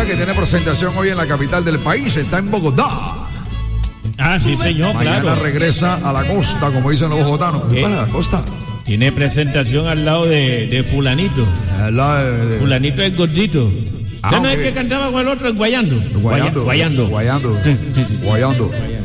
que tiene presentación hoy en la capital del país, está en Bogotá. Ah, sí, señor, Mañana claro. regresa a la costa, como dicen los bogotanos. ¿Qué? ¿Para la costa? Tiene presentación al lado de Fulanito. Fulanito es gordito. ¿Usted no es ok. que cantaba con el otro en Guayando? Guayando. Guayando. Guayando. Sí, sí, sí. Guayando.